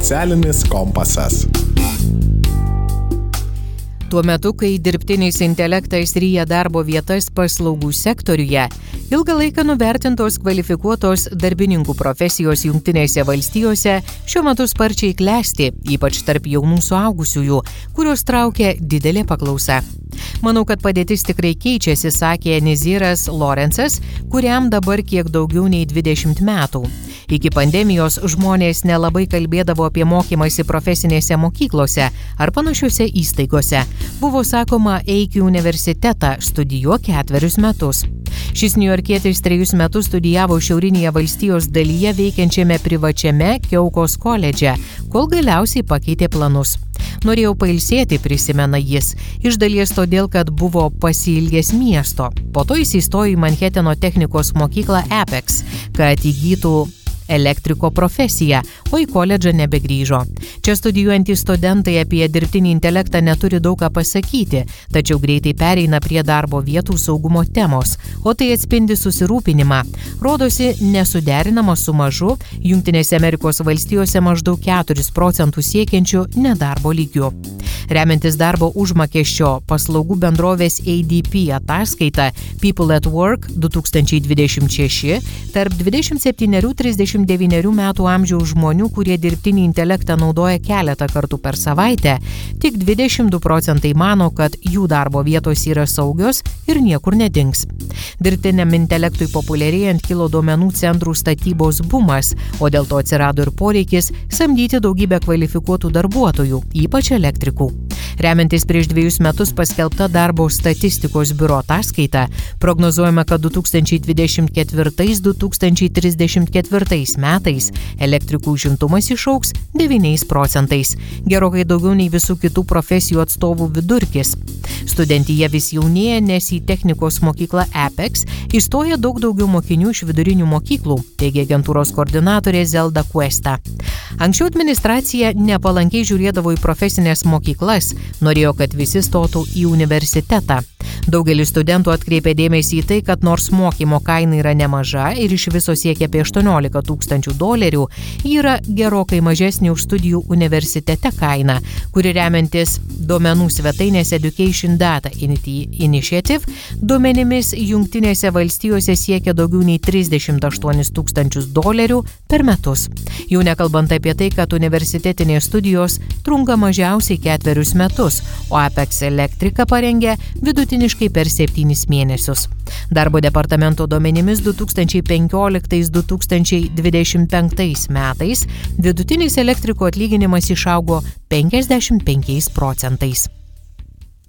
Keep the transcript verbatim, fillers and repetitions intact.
Socialinis kompasas. Tuo metu, kai dirbtinis intelektas ryja darbo vietas paslaugų sektoriuje, ilgą laiką nuvertintos kvalifikuotos darbininkų profesijos Jungtinėse valstijose šiuo metu sparčiai klesti, ypač tarp jaunų suaugusiųjų, kurios traukia didelė paklausa. Manau, kad padėtis tikrai keičiasi, sakė Niziras Lorenzas, kuriam dabar kiek daugiau nei dvidešimt metų. Iki pandemijos žmonės nelabai kalbėdavo apie mokymąsi profesinėse mokyklose ar panašiuose įstaigose. Buvo sakoma, eik į universitetą, studijuok ketverius metus. Šis niujorkietis trejus metus studijavo šiaurinėje valstijos dalyje veikiančiame privačiame Keukos koledže, kol galiausiai pakeitė planus. Norėjau pailsėti, prisimena jis, iš dalies todėl, kad buvo pasiilgęs miesto. Po to jis įstojo į Manheteno technikos mokyklą Apex, kad įgytų elektriko profesiją, o į koledžą nebegrįžo. Čia studijuojantys studentai apie dirbtinį intelektą neturi daug ką pasakyti, tačiau greitai pereina prie darbo vietų saugumo temos, o tai atspindi susirūpinimą. Rodosi nesuderinama su mažu Jungtinėse Amerikos valstijose maždaug keturis procentus siekiančių nedarbo lygių. Remiantis darbo užmokesčio paslaugų bendrovės A D P ataskaita People at Work du tūkstančiai dvidešimt šeši, tarp dvidešimt septynerių trisdešimt devynerių metų amžiaus žmonių, kurie dirbtinį intelektą naudoja keletą kartų per savaitę, tik dvidešimt du procentai mano, kad jų darbo vietos yra saugios ir niekur nedings. Dirbtiniam intelektui populiarėjant kilo duomenų centrų statybos bumas, o dėl to atsirado ir poreikis samdyti daugybę kvalifikuotų darbuotojų, ypač elektrikų. Remiantis prieš dviejus metus paskelbta darbo statistikos biuro ataskaita, prognozuojama, kad du tūkstančiai dvidešimt ketvirtais - du tūkstančiai trisdešimt ketvirtais metais elektrikų užimtumas išaugs devyniais procentais, gerokai daugiau nei visų kitų profesijų atstovų vidurkis. Studentija vis jaunėja, nes į technikos mokyklą Apex įstoja daug daugiau mokinių iš vidurinių mokyklų, teigia agentūros koordinatorė Zelda Cuesta. Anksčiau administracija nepalankiai žiūrėdavo į profesinės mokyklas, norėjo, kad visi stotų į universitetą. Daugelis studentų atkreipė dėmesį į tai, kad nors mokymo kaina yra nemaža ir iš viso siekia apie aštuoniolika tūkstančių dolerių, ji yra gerokai mažesnė už studijų universitete kainą, kuri remiantis duomenų svetainės Education Data Initiative duomenimis Jungtinėse valstijose siekia daugiau nei trisdešimt aštuonis tūkstančius dolerių per metus. Jau nekalbant apie tai, kad universitetinės studijos trunka mažiausiai ketverius metus, o Apex elektrika parengė vidutiniškai per septynis mėnesius. Darbo departamento duomenimis du tūkstančiai penkioliktais - du tūkstančiai dvidešimt penktais metais vidutinis elektriko atlyginimas išaugo penkiasdešimt penkiais procentais.